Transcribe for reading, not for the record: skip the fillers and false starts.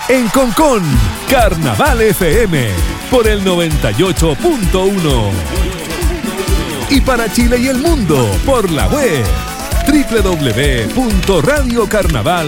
En Concón, Carnaval FM, por el 98.1. Y para Chile y el mundo, por la web, www.radiocarnaval.cl.